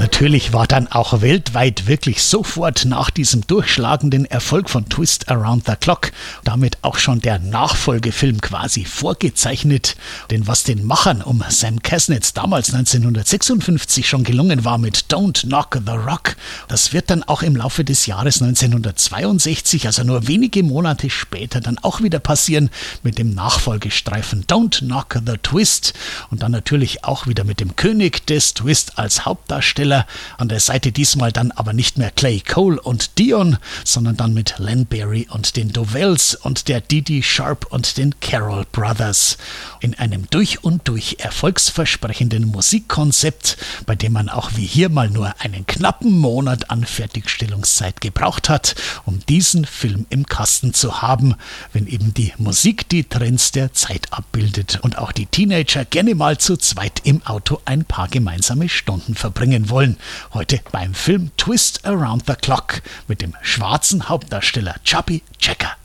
Natürlich war dann auch weltweit wirklich sofort nach diesem durchschlagenden Erfolg von Twist Around the Clock damit auch schon der Nachfolgefilm quasi vorgezeichnet. Denn was den Machern um Sam Kesnets damals 1956 schon gelungen war mit Don't Knock the Rock, das wird dann auch im Laufe des Jahres 1962, also nur wenige Monate später, dann auch wieder passieren mit dem Nachfolgestreifen Don't Knock the Twist und dann natürlich auch wieder mit dem König des Twist als Hauptdarsteller. An der Seite diesmal dann aber nicht mehr Clay Cole und Dion, sondern dann mit Len Barry und den Dovells und der Didi Sharp und den Carroll Brothers. In einem durch und durch erfolgsversprechenden Musikkonzept, bei dem man auch wie hier mal nur einen knappen Monat an Fertigstellungszeit gebraucht hat, um diesen Film im Kasten zu haben, wenn eben die Musik die Trends der Zeit abbildet und auch die Teenager gerne mal zu zweit im Auto ein paar gemeinsame Stunden verbringen wollen. Heute beim Film Twist Around the Clock mit dem schwarzen Hauptdarsteller Chubby Checker.